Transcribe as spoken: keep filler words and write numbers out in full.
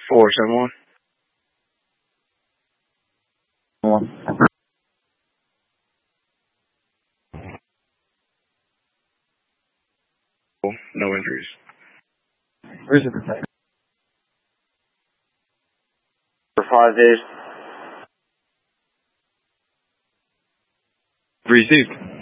Four seven one. One. No injuries. Reason for that. For five days. Received.